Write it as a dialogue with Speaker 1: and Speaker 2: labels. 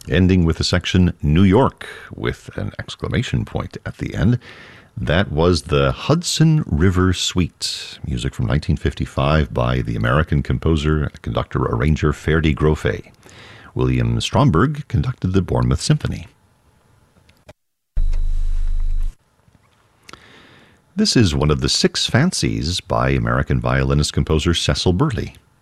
Speaker 1: ending with the section New York with an exclamation point at the end. That was the Hudson River Suite, music from 1955 by the American composer, conductor, arranger Ferdi Grofé. William Stromberg conducted the Bournemouth Symphony. This is one of the six fancies by American violinist-composer Cecil Burley.